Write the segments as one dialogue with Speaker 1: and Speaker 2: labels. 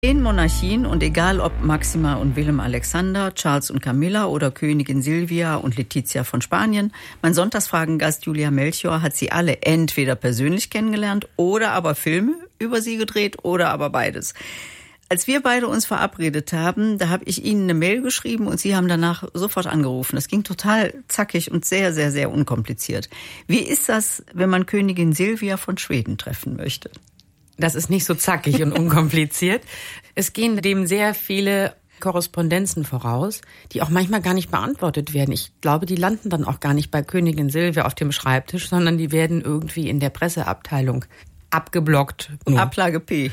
Speaker 1: In Monarchien und egal ob Maxima und Willem Alexander, Charles und Camilla oder Königin Silvia und Letizia von Spanien, mein Sonntagsfragengast Julia Melchior hat sie alle entweder persönlich kennengelernt oder aber Filme über sie gedreht oder aber beides. Als wir beide uns verabredet haben, da habe ich Ihnen eine Mail geschrieben und Sie haben danach sofort angerufen. Das ging total zackig und sehr, sehr, sehr unkompliziert. Wie ist das, wenn man Königin Silvia von Schweden treffen möchte?
Speaker 2: Das ist nicht so zackig und unkompliziert. Es gehen dem sehr viele Korrespondenzen voraus, die auch manchmal gar nicht beantwortet werden. Ich glaube, die landen dann auch gar nicht bei Königin Silvia auf dem Schreibtisch, sondern die werden irgendwie in der Presseabteilung abgeblockt.
Speaker 1: Ablage P.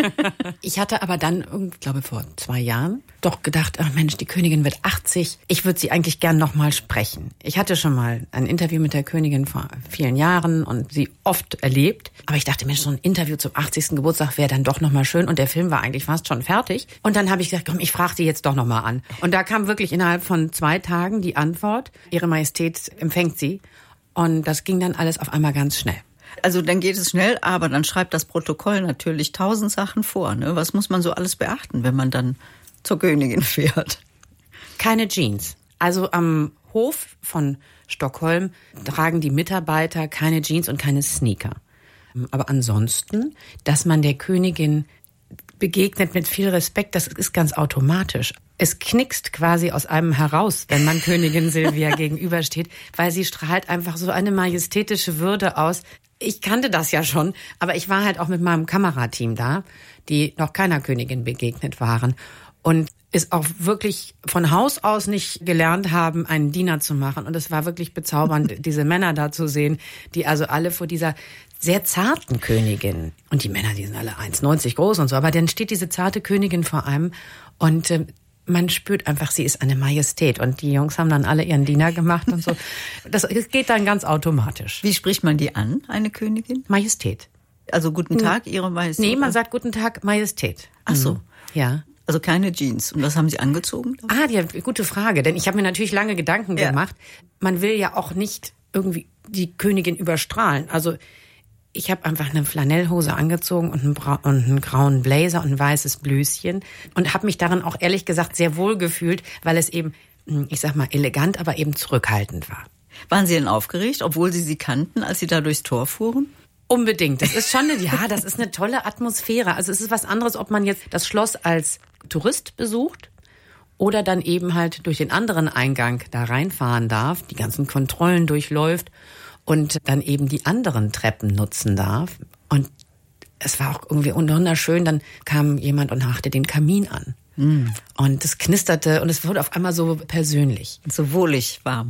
Speaker 2: Ich hatte aber dann, ich glaube vor 2 Jahren, doch gedacht, ach Mensch, die Königin wird 80. Ich würde sie eigentlich gern noch mal sprechen. Ich hatte schon mal ein Interview mit der Königin vor vielen Jahren und sie oft erlebt. Aber ich dachte, Mensch, so ein Interview zum 80. Geburtstag wäre dann doch noch mal schön. Und der Film war eigentlich fast schon fertig. Und dann habe ich gesagt, komm, ich frage die jetzt doch noch mal an. Und da kam wirklich innerhalb von 2 Tagen die Antwort, Ihre Majestät empfängt Sie. Und das ging dann alles auf einmal ganz schnell.
Speaker 1: Also dann geht es schnell, aber dann schreibt das Protokoll natürlich 1000 Sachen vor. Ne? Was muss man so alles beachten, wenn man dann zur Königin fährt?
Speaker 2: Keine Jeans. Also am Hof von Stockholm tragen die Mitarbeiter keine Jeans und keine Sneaker. Aber ansonsten, dass man der Königin begegnet mit viel Respekt, das ist ganz automatisch. Es knickst quasi aus einem heraus, wenn man Königin Silvia gegenübersteht, weil sie strahlt einfach so eine majestätische Würde aus. Ich kannte das ja schon, aber ich war halt auch mit meinem Kamerateam da, die noch keiner Königin begegnet waren und es auch wirklich von Haus aus nicht gelernt haben, einen Diener zu machen. Und es war wirklich bezaubernd, diese Männer da zu sehen, die also alle vor dieser sehr zarten Königin, und die Männer, die sind alle 1,90 groß und so, aber dann steht diese zarte Königin vor einem und man spürt einfach, sie ist eine Majestät. Und die Jungs haben dann alle ihren Diener gemacht und so. Das geht dann ganz automatisch.
Speaker 1: Wie spricht man die an, eine Königin?
Speaker 2: Majestät.
Speaker 1: Also guten Tag, Ihre Majestät?
Speaker 2: Nee, man sagt guten Tag, Majestät.
Speaker 1: Ach so.
Speaker 2: Ja.
Speaker 1: Also keine Jeans. Und was haben Sie angezogen?
Speaker 2: Gute Frage. Denn ich habe mir natürlich lange Gedanken gemacht. Man will ja auch nicht irgendwie die Königin überstrahlen. Also ich habe einfach eine Flanellhose angezogen und einen grauen Blazer und ein weißes Blüschen und habe mich darin auch ehrlich gesagt sehr wohl gefühlt, weil es eben, ich sag mal, elegant, aber eben zurückhaltend war.
Speaker 1: Waren Sie denn aufgeregt, obwohl Sie kannten, als Sie da durchs Tor fuhren?
Speaker 2: Unbedingt. Das ist schon das ist eine tolle Atmosphäre. Also es ist was anderes, ob man jetzt das Schloss als Tourist besucht oder dann eben halt durch den anderen Eingang da reinfahren darf, die ganzen Kontrollen durchläuft und dann eben die anderen Treppen nutzen darf. Und es war auch irgendwie wunderschön. Dann kam jemand und machte den Kamin an. Und es knisterte und es wurde auf einmal so persönlich.
Speaker 1: So wohlig warm.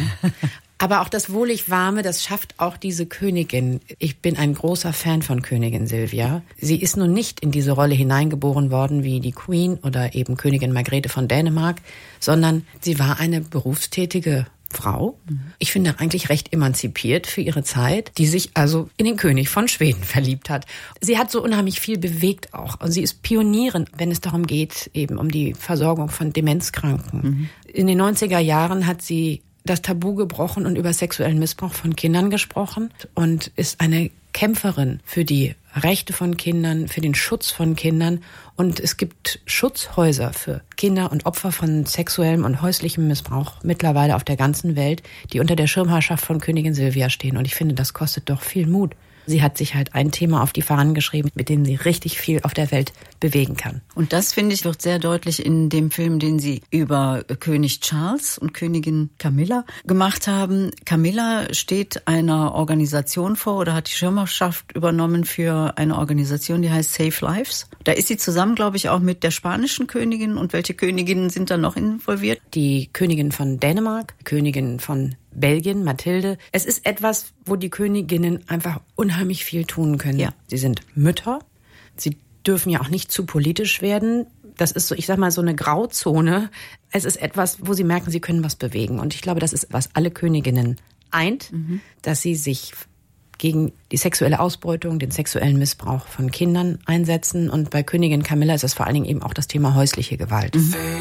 Speaker 2: Aber auch das wohlig Warme, das schafft auch diese Königin. Ich bin ein großer Fan von Königin Silvia. Sie ist nun nicht in diese Rolle hineingeboren worden wie die Queen oder eben Königin Margrethe von Dänemark, sondern sie war eine berufstätige Frau. Ich finde eigentlich recht emanzipiert für ihre Zeit, die sich also in den König von Schweden verliebt hat. Sie hat so unheimlich viel bewegt auch. Und sie ist Pionierin, wenn es darum geht, eben um die Versorgung von Demenzkranken. In den 90er Jahren hat sie das Tabu gebrochen und über sexuellen Missbrauch von Kindern gesprochen und ist eine Kämpferin für die Rechte von Kindern, für den Schutz von Kindern. Und es gibt Schutzhäuser für Kinder und Opfer von sexuellem und häuslichem Missbrauch mittlerweile auf der ganzen Welt, die unter der Schirmherrschaft von Königin Silvia stehen. Und ich finde, das kostet doch viel Mut. Sie hat sich halt ein Thema auf die Fahnen geschrieben, mit dem sie richtig viel auf der Welt bewegen kann.
Speaker 1: Und das, finde ich, wird sehr deutlich in dem Film, den Sie über König Charles und Königin Camilla gemacht haben. Camilla steht einer Organisation vor oder hat die Schirmherrschaft übernommen für eine Organisation, die heißt Save Lives. Da ist sie zusammen, glaube ich, auch mit der spanischen Königin. Und welche Königinnen sind da noch involviert?
Speaker 2: Die Königin von Dänemark, Königin von Belgien, Mathilde. Es ist etwas, wo die Königinnen einfach unheimlich viel tun können. Ja. Sie sind Mütter. Sie dürfen ja auch nicht zu politisch werden. Das ist so, ich sag mal, so eine Grauzone. Es ist etwas, wo sie merken, sie können was bewegen. Und ich glaube, das ist, was alle Königinnen eint, dass sie sich gegen die sexuelle Ausbeutung, den sexuellen Missbrauch von Kindern einsetzen. Und bei Königin Camilla ist es vor allen Dingen eben auch das Thema häusliche Gewalt.